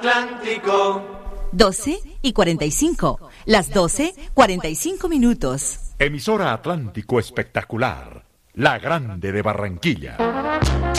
Atlántico. 12:45. Las 12:45 minutos. Emisora Atlántico Espectacular, la grande de Barranquilla.